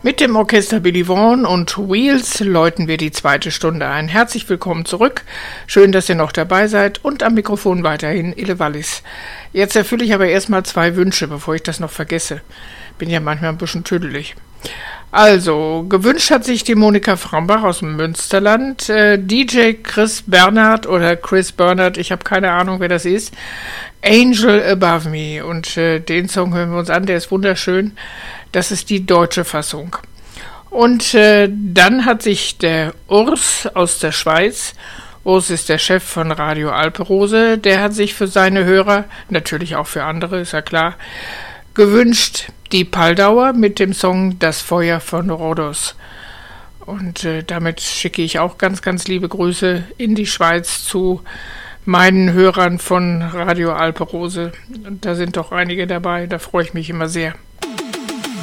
Mit dem Orchester Billy Vaughan und Wheels läuten wir die zweite Stunde ein. Herzlich willkommen zurück. Schön, dass ihr noch dabei seid und am Mikrofon weiterhin Ille Wallis. Jetzt erfülle ich aber erstmal 2 Wünsche, bevor ich das noch vergesse. Bin ja manchmal ein bisschen tüdelig. Also, gewünscht hat sich die Monika Frambach aus dem Münsterland, DJ Chris Bernhard oder Chris Bernhard, ich habe keine Ahnung, wer das ist, Angel Above Me. Und den Song hören wir uns an, der ist wunderschön. Das ist die deutsche Fassung. Und dann hat sich der Urs aus der Schweiz, Urs ist der Chef von Radio Alpenrose, der hat sich für seine Hörer, natürlich auch für andere, ist ja klar, gewünscht die Paldauer mit dem Song Das Feuer von Rhodos. Und damit schicke ich auch ganz, ganz liebe Grüße in die Schweiz zu meinen Hörern von Radio Alpenrose. Und da sind doch einige dabei, da freue ich mich immer sehr.